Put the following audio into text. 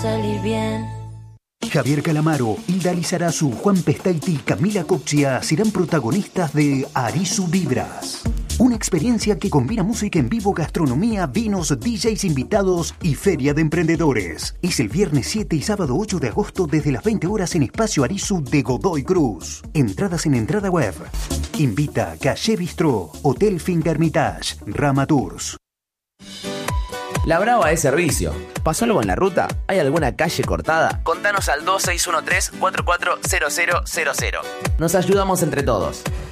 salir bien. Javier Calamaro, Hilda Lizarazu, Juan Pestaiti y Camila Coxia serán protagonistas de Arisu Vibras. Una experiencia que combina música en vivo, gastronomía, vinos, DJs invitados y feria de emprendedores. Es el viernes 7 y sábado 8 de agosto desde las 20 horas en Espacio Arisu de Godoy Cruz. Entradas en entrada web. Invita Calle Bistró, Hotel Fingermitage, Rama Tours. La Brava es servicio. ¿Pasó algo en la ruta? ¿Hay alguna calle cortada? Contanos al 2613-440000. Nos ayudamos entre todos.